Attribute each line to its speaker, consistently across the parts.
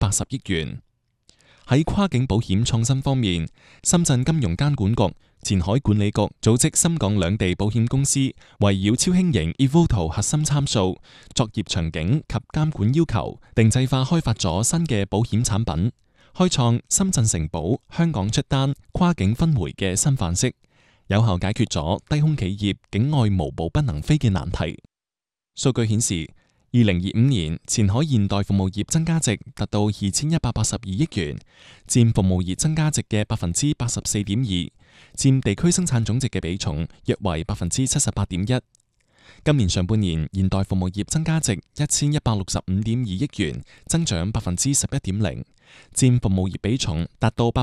Speaker 1: 80億元。喺跨境保險創新方面，深圳金融監管局、前海管理局組織深港兩地保險公司圍繞超輕型 eVTOL 核心參數、作業場景及監管要求，定制化開發咗新嘅保險產品，開創深圳承保、香港出單、跨境分回嘅新範式，有效解決咗低空企業境外無保不能飛嘅難題。數據顯示，2025年前海現代服務業增加值達到2182億元，佔服務業增加值嘅84.2%，佔地區生產總值嘅比重約為78.1%。今年上半年現代服務業增加值1165.2億元，增長11.0%，佔服務業比重達到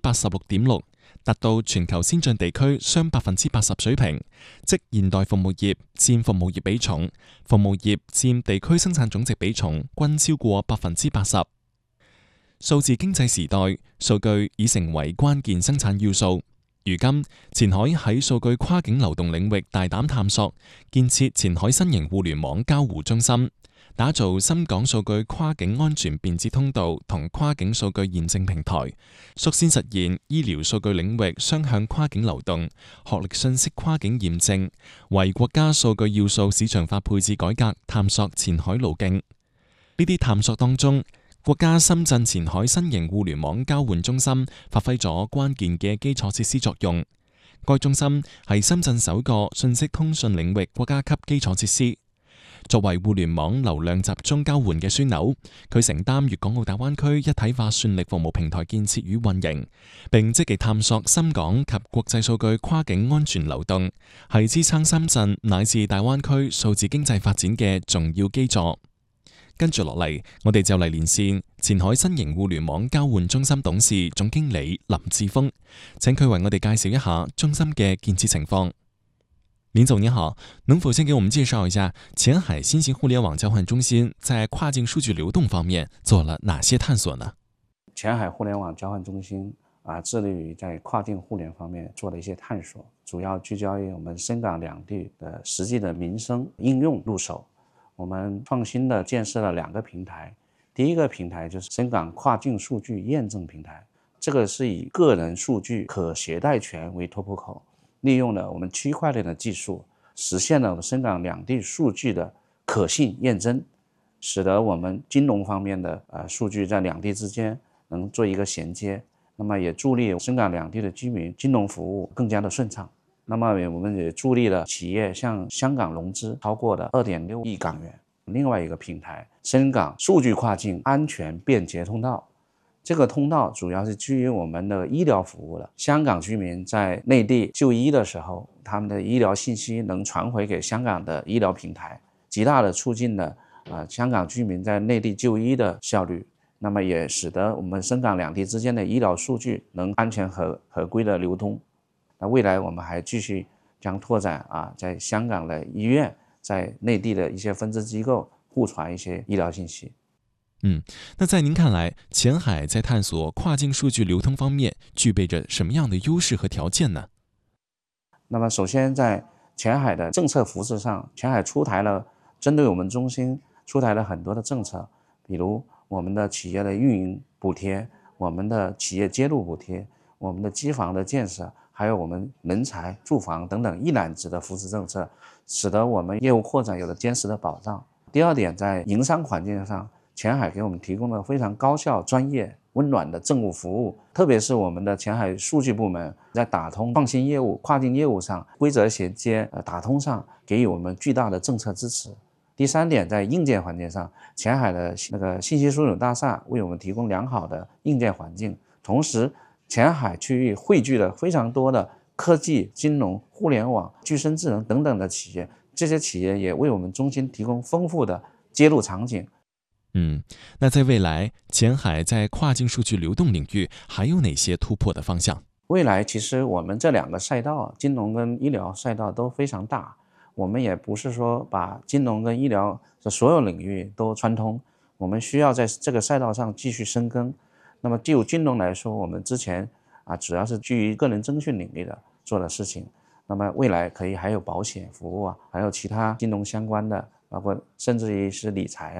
Speaker 1: 86.6%。達到全球先進地區雙80%水平，即現代服務業佔服務業比重、服務業佔地區生產總值比重均超過80%。數字經濟時代，數據已成為關鍵生產要素。如今，前海喺數據跨境流動領域大膽探索，建設前海新型互聯網交互中心，打造深港數據跨境安全便捷通道同跨境數據驗證平台，率先實現醫療數據領域雙向跨境流動、學歷信息跨境驗證，為國家數據要素市場化配置改革探索前海路徑。呢啲探索當中，國家深圳前海新型互聯網交換中心發揮咗關鍵嘅基礎設施作用。該中心係深圳首個信息通訊領域國家級基礎設施。作為互聯網流量集中交換嘅樞紐，佢承擔粵港澳大灣區一體化算力服務平台建設與運營，並積極探索深港及國際數據跨境安全流動，係支撐深圳乃至大灣區數字經濟發展嘅重要基座。跟住落嚟，我哋就嚟連線前海新型互聯網交換中心董事總經理林志峰，請佢為我哋介紹一下中心嘅建設情況。林總您好，能否先給我們介紹一下前海新型互聯網交換中心在跨境數據流動方面做了哪些探索呢？
Speaker 2: 前海互聯網交換中心致力於在跨境互聯方面做了一些探索，主要聚焦於我們深港兩地的實際的民生應用入手。我們創新的建設了2個平台，第一個平台就是深港跨境數據驗證平台，這個是以個人數據可攜帶權為突破口，利用了我們區塊鏈的技術，實現了深港兩地數據的可信驗證，使得我們金融方面的數據在兩地之間能做一個銜接，那麼也助力深港兩地的居民金融服務更加的順暢。那麼我們也助力了企業向香港融資超過的2.6億港元。另外一個平台，深港數據跨境安全便捷通道，這個通道主要是基於我們的醫療服務的。香港居民在內地就醫的時候，他們的醫療信息能傳回給香港的醫療平台，極大的促進了香港居民在內地就醫的效率。那麼也使得我們深港兩地之間的醫療數據能安全合規的流通。那未來我們還繼續將拓展在香港的醫院，在內地的一些分支機構互傳一些醫療信息。
Speaker 1: 那在您看來，前海在探索跨境數據流通方面具備着什麼樣的優勢和條件呢？
Speaker 2: 那麼首先在前海的政策扶持上，前海出台了針對我們中心出台了很多的政策，比如我們的企業的運營補貼，我們的企業接入補貼，我們的機房的建設，還有我們人才、住房等等一攬子的扶持政策，使得我們業務擴展有了堅實的保障。第二點，在營商環境上，前海給我們提供了非常高效、專業、溫暖的政務服務，特別是我們的前海數據部門在打通創新業務、跨境業務上、規則銜接打通上，給予我們巨大的政策支持。第三點，在硬件環境上，前海的那個信息樞紐大廈為我們提供良好的硬件環境，同時前海區域匯聚了非常多的科技、金融、互聯網、具身智能等等的企業，這些企業也為我們中心提供豐富的接入場景。
Speaker 1: 那在未來，前海在跨境數據流動領域還有哪些突破的方向？
Speaker 2: 未來其實我們這2個賽道，金融跟醫療賽道都非常大，我們也不是說把金融跟醫療的所有領域都穿通，我們需要在這個賽道上繼續深耕。那麼就金融來說，我們之前主要是基於個人徵訊領域的做的事情，那麼未來可以還有保險服務還有其他金融相關的，包括甚至於是理財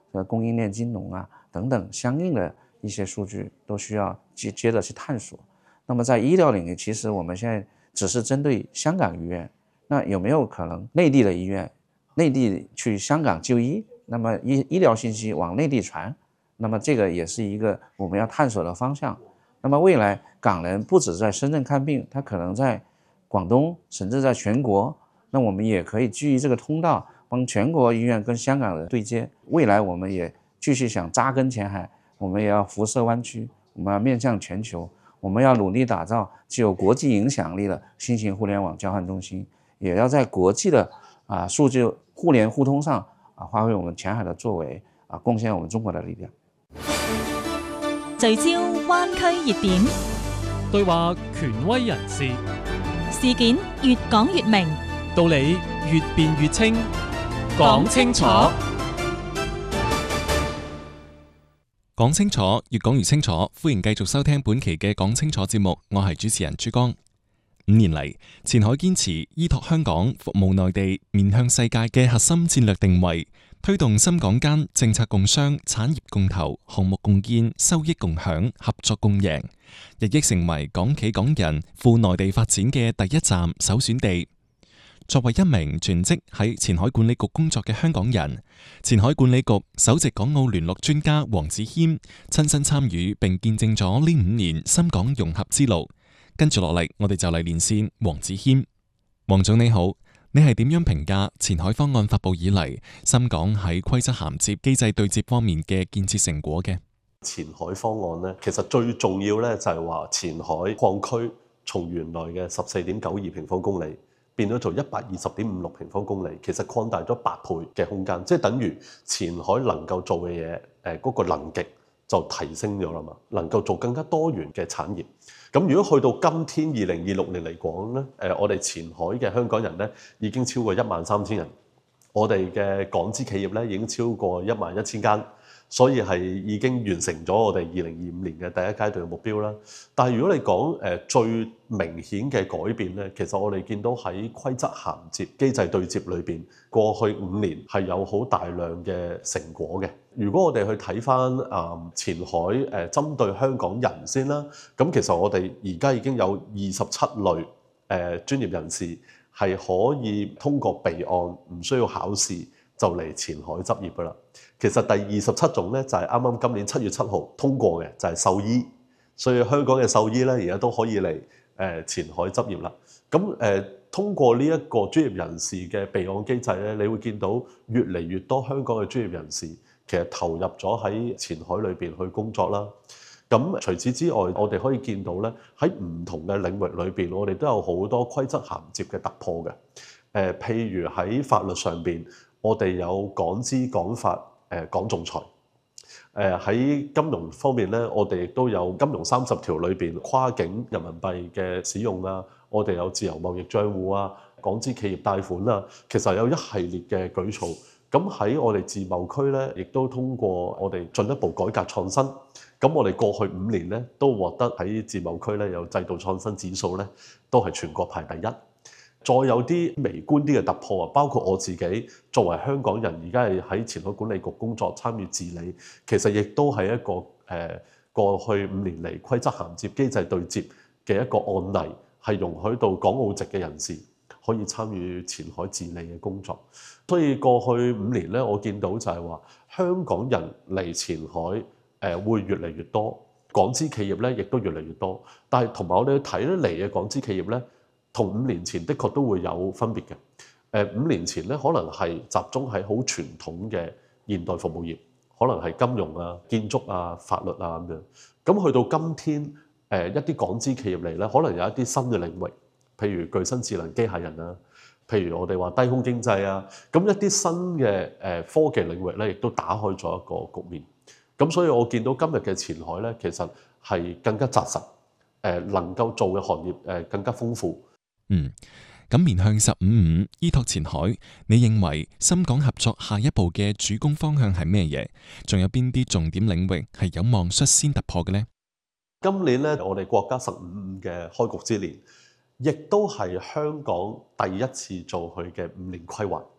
Speaker 2: 供應鏈金融啊等等相應的一些數據都需要接着去探索。那麼在醫療領域，其實我們現在只是針對香港醫院，那有沒有可能內地的醫院內地去香港就醫，那麼醫療信息往內地傳，那麼這個也是一個我們要探索的方向。那麼未來港人不止在深圳看病，他可能在廣東甚至在全國，那我們也可以基於這個通道幫全國醫院跟香港人對接。未來我們也繼續想扎根前海，我們也要輻射灣區，我們要面向全球，我們要努力打造具有國際影響力的新型互聯網交換中心，也要在國際的數據互聯互通上發揮我們前海的作為，貢獻我們中國的力量。
Speaker 3: 聚焦灣區熱點，
Speaker 4: 對話權威人士，
Speaker 3: 事件越講越明，
Speaker 4: 道理越辯越清，講清楚。
Speaker 1: 講清楚，越講越清楚。歡迎繼續收聽本期嘅講清楚節目，我係主持人朱江。5年嚟，前海堅持依託香港服務內地，面向世界嘅核心戰略定位，推動深港間政策共商、產業共投、項目共建、收益共享、合作共贏，日益成為港企港人赴內地發展嘅第一站、首選地。作為一名全職喺前海管理局工作嘅香港人，前海管理局首席港澳聯絡專家黃子謙親身參與並見證咗呢5年深港融合之路。跟住落嚟，我哋就嚟連線黃子謙。黃總你好，你係點樣評價前海方案發佈以嚟深港喺規則銜接、機制對接方面嘅建設成果嘅？
Speaker 5: 前海方案呢，其實最重要呢就係話前海擴區從原來嘅14.92平方公里變咗做120.56平方公里，其實擴大咗8倍嘅空間，即係等於前海能夠做嘅嘢，嗰個能極就提升咗啦嘛，能夠做更加多元嘅產業。咁如果去到今天2026年嚟講咧，我哋前海嘅香港人咧已經超過13000人，我哋嘅港資企業咧已經超過11000間，所以係已經完成咗我哋2025年嘅第一階段嘅目標啦。但係如果你講最明顯嘅改變咧，其實我哋見到喺規則銜接、機制對接裏邊，過去5年係有好大量嘅成果嘅。如果我哋去睇翻前海針對香港人先啦，咁其實我哋而家已經有27類專業人士係可以通過備案，唔需要考試就嚟前海執業噶啦。其實第27種咧就係啱啱今年7月7號通過嘅，就係獸醫，所以香港嘅獸醫咧而家都可以嚟前海執業啦。咁通過呢一個專業人士嘅備案機制咧，你會見到越嚟越多香港嘅專業人士其實投入咗喺前海裏邊去工作啦。咁除此之外，我哋可以見到咧喺唔同嘅領域裏邊，我哋都有好多規則銜接嘅突破嘅。譬如喺法律上邊，我哋有港資港法港仲裁。喺金融方面咧，我哋亦都有金融30條裏邊跨境人民幣嘅使用啊，我哋有自由貿易帳戶啊，港資企業貸款啊，其實有一系列嘅舉措。咁喺我哋自貿區咧，亦都通過我哋進一步改革創新。咁我哋過去5年咧，都獲得喺自貿區咧有制度創新指數咧，都係全國排第一。再有啲微觀啲嘅突破啊，包括我自己作為香港人，而家係喺前海管理局工作參與治理，其實亦都係一個過去5年嚟規則銜接、機制對接嘅一個案例，係容許到港澳籍嘅人士可以參與前海治理嘅工作。所以過去5年咧，我見到就係話香港人嚟前海會越嚟越多，港資企業咧亦都越嚟越多。但係同埋我哋睇得嚟嘅港資企業咧，同5年前的確都會有分別嘅。5年前咧，可能係集中喺好傳統嘅現代服務業，可能係金融啊、建築啊、法律啊咁樣。咁去到今天，一啲港資企業嚟咧，可能有一啲新嘅領域，譬如具身智能機械人啊，譬如我哋話低空經濟啊，咁一啲新嘅科技領域咧，亦都打開咗一個局面。咁所以我見到今日嘅前海咧，其實係更加紮實，能夠做嘅行業更加豐富。
Speaker 1: 咁面向15/5依託前海，你認為深港合作下一步嘅主攻方向係咩嘢？仲有邊啲重點領域係有望率先突破嘅呢？
Speaker 5: 今年咧，我哋國家15/5嘅開局之年，亦都係香港第一次做佢嘅5年規劃。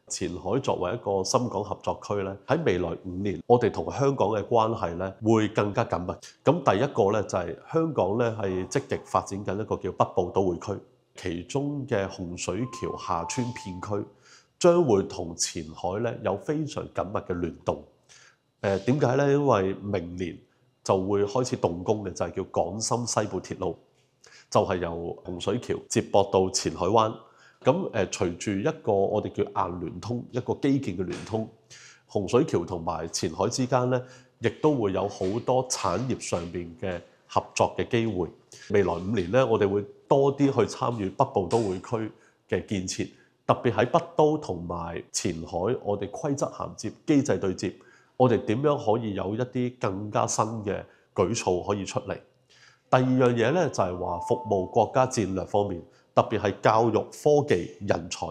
Speaker 5: 前海作為一個深港合作區咧，喺未來5年，我哋同香港嘅關係咧會更加緊密。咁第一個咧就係香港咧係積極發展緊一個叫北部都會區，其中嘅洪水橋廈村片區將會同前海咧有非常緊密嘅聯動。點解咧？因為明年就會開始動工嘅就係叫港深西部鐵路，就係由洪水橋接駁到前海灣。咁隨住一個我哋叫硬聯通，一個基建嘅聯通，洪水橋同埋前海之間咧，亦都會有好多產業上邊嘅合作嘅機會。未來5年咧，我哋會多啲去參與北部都會區嘅建設，特別喺北都同埋前海，我哋規則銜接、機制對接，我哋點樣可以有一啲更加新嘅舉措可以出嚟。第二樣嘢咧就係話服務國家戰略方面。特別係教育、科技、人才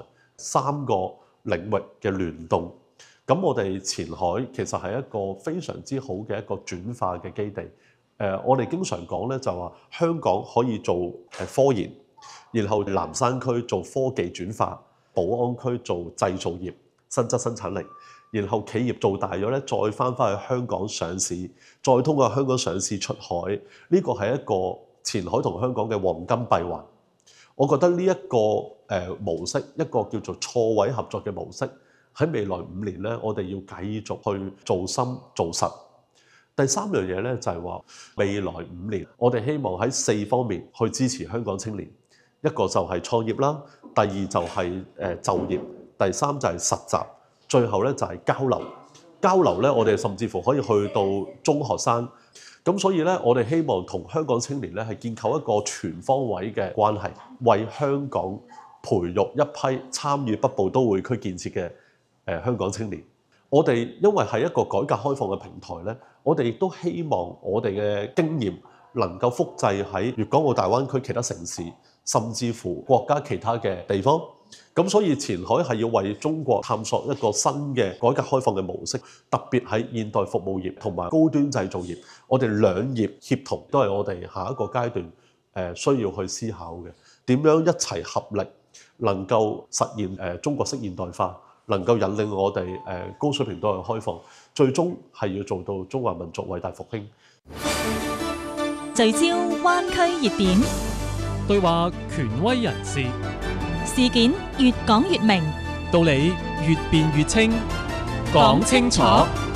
Speaker 5: 3個領域嘅聯動，咁我哋前海其實係一個非常之好嘅一個轉化嘅基地。我哋經常講咧就話香港可以做科研，然後南山區做科技轉化，寶安區做製造業、新質生產力，然後企業做大咗咧，再翻去香港上市，再通過香港上市出海，呢個係一個前海同香港嘅黃金閉環。我覺得呢一個模式，一個叫做錯位合作嘅模式，喺未來5年咧，我哋要繼續去做深做實。第3樣嘢咧就係話，未來5年我哋希望喺4方面去支持香港青年。一個就係創業啦，第二就係就業，第3就係實習，最後咧就係交流。交流咧，我哋甚至乎可以去到中學生。咁所以咧，我哋希望同香港青年咧係建構一個全方位嘅關係，為香港培育一批參與北部都會區建設嘅香港青年。我哋因為係一個改革開放嘅平台咧，我哋亦都希望我哋嘅經驗能夠複製喺粵港澳大灣區其他城市，甚至乎國家其他嘅地方。咁所以前海係要為中國探索一個新嘅改革開放嘅模式，特別喺現代服務業同埋高端製造業，我哋兩業協同都係我哋下一個階段需要去思考嘅。點樣一齊合力能夠實現中國式現代化，能夠引領我哋高水平對外開放，最終係要做到中華民族偉大復興。
Speaker 3: 聚焦灣區熱點，
Speaker 4: 對話權威人士，
Speaker 3: 事件越講越明，
Speaker 4: 道理越辯越清，講清楚。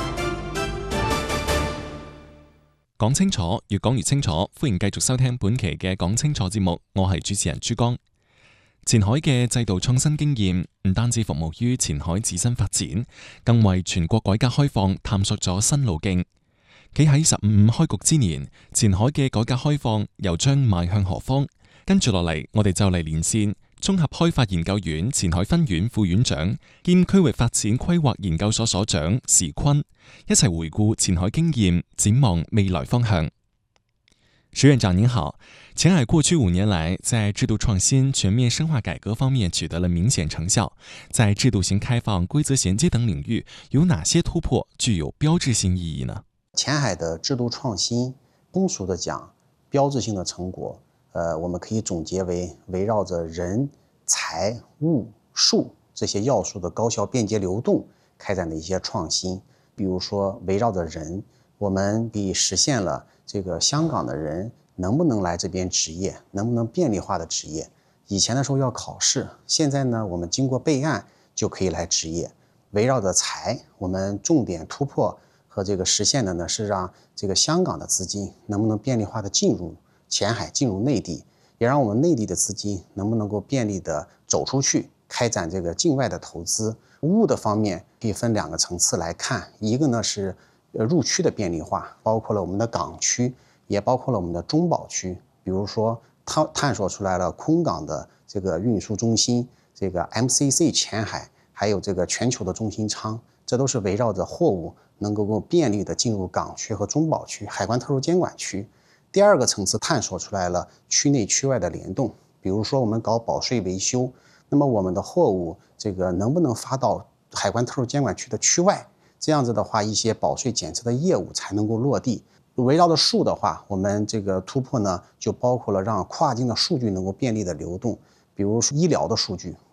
Speaker 1: 講清楚，越講越清楚。歡迎繼續收聽本期嘅講清楚節目，我係主持人朱江。前海嘅制度創新經驗唔單止服務於前海自身發展，更為全國改革開放探索咗新路徑。企喺15開局之年，前海嘅改革開放又將邁向何方？跟住落嚟，我哋就嚟連線綜合開發研究院前海分院副院長兼區域發展規劃研究所所長時坤，一齊回顧前海經驗，展望未來方向。石院長您好，前海過去5年來，在制度創新、全面深化改革方面取得了明顯成效，在制度型開放、規則銜接等領域，有哪些突破具有標誌性意義呢？
Speaker 6: 前海的制度創新，通俗的講，標誌性的成果，我們可以總結為圍繞着人、財、物、數這些要素的高效便捷流動開展的一些創新。比如說圍繞着人，我們可以實現了這個香港的人能不能來這邊執業，能不能便利化的執業。以前的時候要考試，現在呢，我們經過備案就可以來執業。圍繞着財，我們重點突破和這個實現的呢，是讓這個香港的資金能不能便利化的進入前海，進入內地，也讓我們內地的資金能不能夠便利的走出去，開展這個境外的投資。物的方面可以分2個層次來看，一個呢是入區的便利化，包括了我們的港區，也包括了我們的中保區。比如說探索出來了空港的這個運輸中心，這個 MCC 前海，還有這個全球的中心艙，這都是圍繞着貨物能夠便利的進入港區和中保區、海關特殊監管區。第2個層次探索出來了區內區外的聯動，比如說我們搞保稅維修，那麼我們的貨物這個能不能發到海關特殊監管區的區外？這樣子的話，一些保稅檢測的業務才能夠落地。圍繞着數的話，我們這個突破呢，就包括了讓跨境的數據能夠便利的流動，比如說醫療的數據，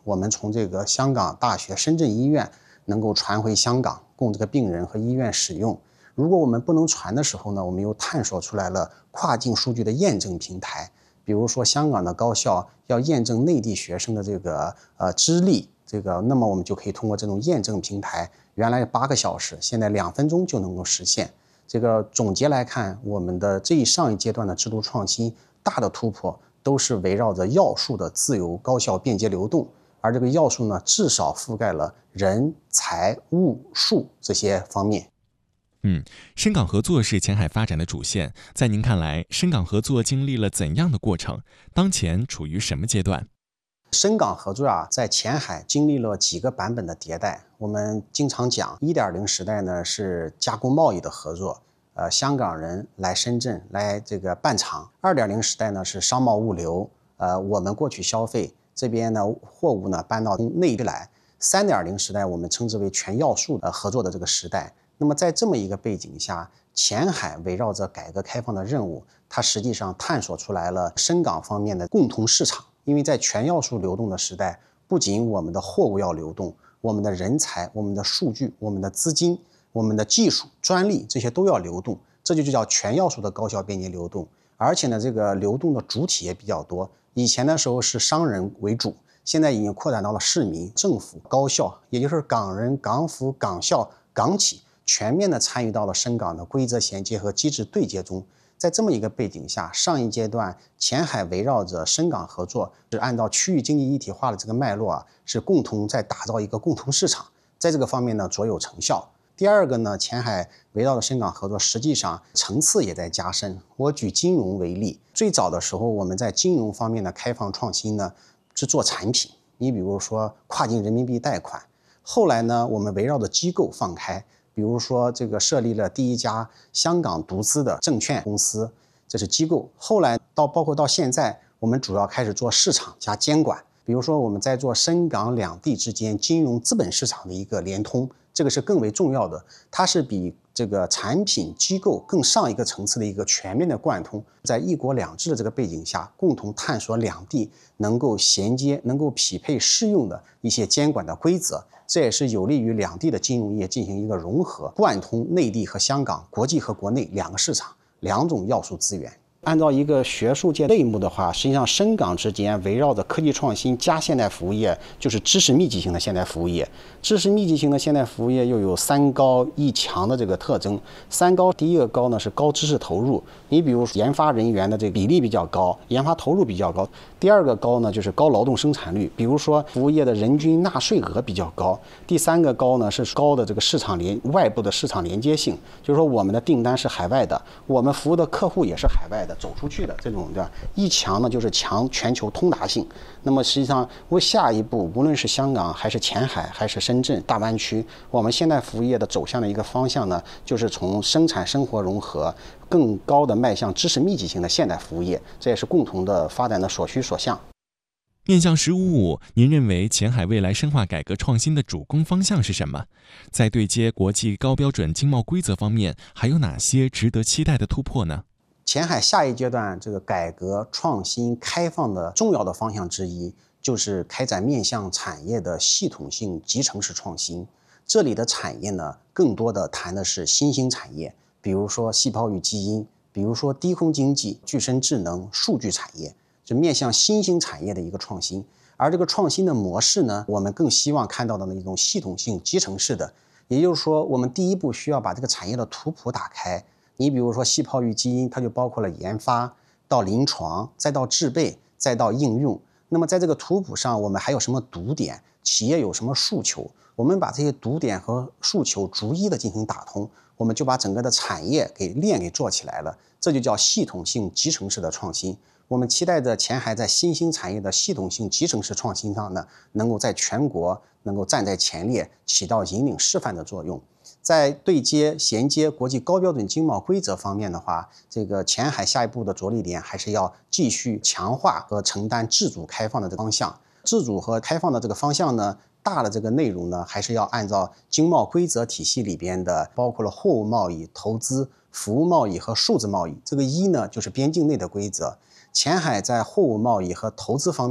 Speaker 6: 我们从这个香港大学深圳医院能够传回香港，供这个病人和医院使用。如果我们不能传的时候呢，我们又探索出来了跨境数据的验证平台。比如说香港的高校要验证内地学生的这个资历，那么我们就可以通过这种验证平台，原来8个小时，现在2分钟就能够实现。总结来看，我们的上一阶段的制度创新大的突破都是围绕着要素的自由、高效、便捷流动，而这个要素呢，至少覆盖了人、财、物、数这些方面。
Speaker 1: 深港合作是前海发展的主线，在您看来，深港合作经历了怎样的过程？当前处于什么阶段？
Speaker 6: 深港合作在前海经历了几个版本的迭代。我们经常讲 1.0 时代呢是加工贸易的合作，香港人来深圳来办厂。2.0 时代呢是商贸物流，我们过去消费，这边呢货物呢搬到内地来。3.0 时代我们称之为全要素合作的这个时代。那么在这么一个背景下，前海围绕着改革开放的任务，它实际上探索出来了深港方面的共同市场。因为在全要素流动的时代，不仅我们的货物要流动，我们的人才、我们的数据、我们的资金、我们的技术、专利这些都要流动，这就叫全要素的高效便捷流动。而且呢，这个流动的主体也比较多，以前的时候是商人为主，现在已经扩展到了市民、政府、高校，也就是港人、港府、港校、港企全面的参与到了深港的规则衔接和机制对接中。在这么一个背景下，上一阶段前海围绕着深港合作，是按照区域经济一体化的这个脉络是共同在打造一个共同市场，在这个方面呢卓有成效。第二个呢，前海围绕着深港合作，实际上层次也在加深。我举金融为例，最早的时候我们在金融方面的开放创新呢是做产品，你比如说跨境人民币贷款，后来呢我们围绕着机构放开。比如说设立了第一家香港独资的证券公司，这是机构。后来包括到现在，我们主要开始做市场加监管。比如说我们在做深港两地之间金融资本市场的一个联通，这个是更为重要的，它是比产品机构更上一个层次的一个全面的贯通。在1国2制的这个背景下，共同探索两地能够衔接、能够匹配适用的一些监管的规则。这也是有利于两地的金融业进行一个融合，贯通内地和香港、国际和国内2个市场、2种要素资源。按照一个学术界类目的话，实际上深港之间围绕着科技创新加现代服务业，就是知识密集型的现代服务业。知识密集型的现代服务业又有3高1强的这个特征。3高，第一个高呢是高知识投入，你比如研发人员的这个比例比较高，研发投入比较高。第二个高呢就是高劳动生产率，比如说服务业的人均纳税额比较高。第3个高呢是高的这个外部的市场连接性，就是说我们的订单是海外的，我们服务的客户也是海外的。走出去的这种1强呢，就是强全球通达性。那么实际上，下一步无论是香港还是前海还是深圳大湾区，我们现代服务业的走向的一个方向呢，就是从生产生活融合更高的迈向知识密集型的现代服务业，这也是共同的发展的所需所向。
Speaker 1: 面向“15+5”，您认为前海未来深化改革创新的主攻方向是什么？在对接国际高标准经贸规则方面，还有哪些值得期待的突破呢？
Speaker 6: 前海下一阶段改革创新开放的重要的方向之一，就是开展面向产业的系统性集成式创新。这里的产业呢，更多的谈的是新兴产业，比如说细胞与基因，比如说低空经济、具身智能、数据产业，就面向新兴产业的一个创新。而这个创新的模式呢，我们更希望看到的一种系统性集成式的，也就是说，我们第一步需要把这个产业的图谱打开。你比如说细胞与基因，它就包括了研发到临床，再到制备，再到应用。那么在这个图谱上，我们还有什么堵点？企业有什么诉求？我们把这些堵点和诉求逐一的进行打通，我们就把整个的产业链给做起来了。这就叫系统性集成式的创新。我们期待着前海在新兴产业的系统性集成式创新上呢，能够在全国能够站在前列，起到引领示范的作用。在对接衔接国际高标准经贸规则方面的话，前海下一步的着力点还是要继续强化和承担自主开放的这个方向。自主和开放的这个方向呢，大的这个内容呢，还是要按照经贸规则体系里边的，包括了货物贸易、投资、服务贸易和数字贸易。这个呢，就是边境内的规则。前海在货物贸易和投资方面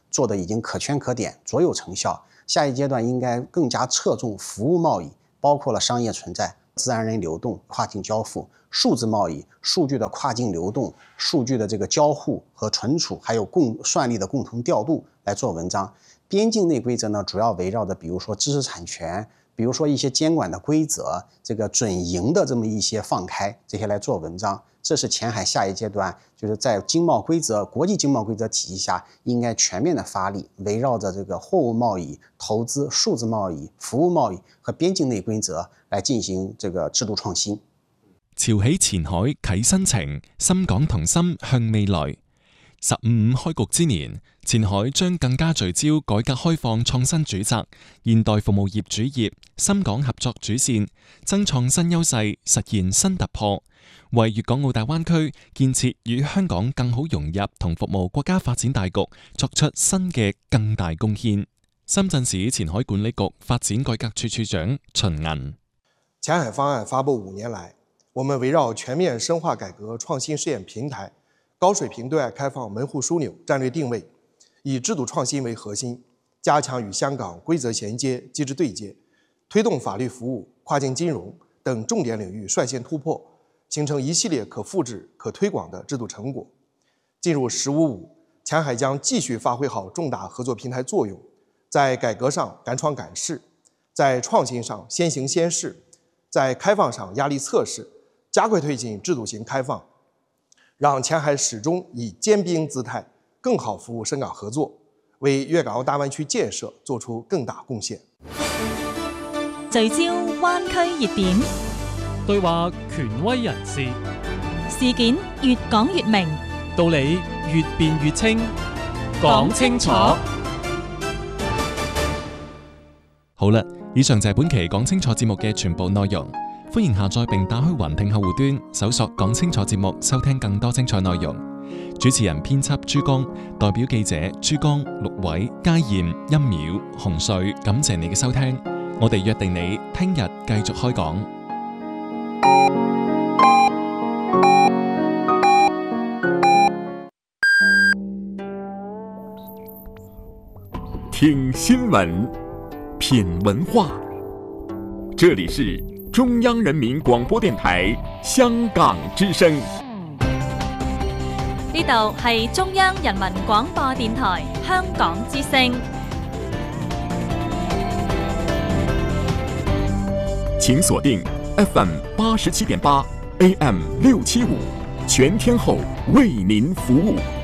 Speaker 6: 做的已经可圈可点，卓有成效。下一阶段应该更加侧重服务贸易，包括了商业存在、自然人流动、跨境交付、数字贸易、数据的跨境流动、数据的这个交互和存储，还有算力的共同调度来做文章。边境内规则呢，主要围绕着比如说知识产权，比如说一些监管的规则，这个准营的这么一些放开，这些来做文章。这是前海下一阶段，就是在经贸规则、国际经贸规则体系下，应该全面的发力，围绕着这个货物贸易、投資、數字貿易、服務貿易和邊境內規則來進行這個制度創新。
Speaker 1: 潮起前海啟新程，深港同心向未來。15開局之年，前海將更加聚焦改革開放創新主責、現代服務業主業、深港合作主線，增創新優勢，實現新突破，為粵港澳大灣區建設與香港更好融入同服務國家發展大局作出新嘅更大貢獻。深圳市前海管理局發展改革處處長秦銀。
Speaker 7: 前海方案發布5年來，我們圍繞全面深化改革創新試驗平台、高水平對外開放門戶樞紐戰略定位，以制度創新為核心，加強與香港規則銜接、機制對接，推動法律服務、跨境金融等重點領域率先突破，形成一系列可複製、可推廣的制度成果。進入15-5，前海將繼續發揮好重大合作平台作用，在改革上敢闖敢試，在創新上先行先試，在開放上壓力測試，加快推進制度型開放，讓前海始終以尖兵姿態，更好服務深港合作，為粵港澳大灣區建設做出更大貢獻。
Speaker 3: 聚焦灣區熱點，
Speaker 4: 對話權威人士，
Speaker 3: 事件越講越明，
Speaker 4: 道理越辯越清，講清楚。
Speaker 1: 好啦，以上就係本期講清楚節目嘅全部內容。歡迎下載並打開雲聽客戶端，搜索講清楚節目，收聽更多精彩內容。主持人編輯珠江，代表記者珠江、陸偉、嘉燕、音淼、洪瑞，感謝你嘅收聽。我哋約定你聽日繼續開講。
Speaker 8: 聽新聞，品文化。這裡是中央人民廣播電台香港之聲。
Speaker 3: 呢度係中央人民廣播電台香港之聲。
Speaker 8: 請鎖定 FM 87.8 AM 675，全天候為您服務。